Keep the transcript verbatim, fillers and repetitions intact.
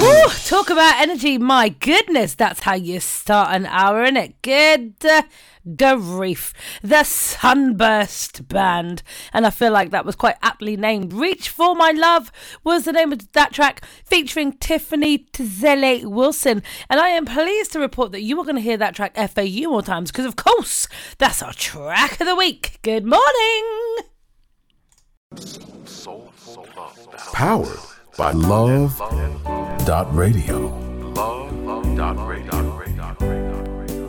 Woo, talk about energy. My goodness, that's how you start an hour, innit? Good uh, grief. The Sunburst Band. And I feel like that was quite aptly named. Reach for My Love was the name of that track, featuring Tiffany Tizelle Wilson. And I am pleased to report that you are going to hear that track F A U more times, because of course, that's our track of the week. Good morning. Powered by Love dot Radio. Love dot radio.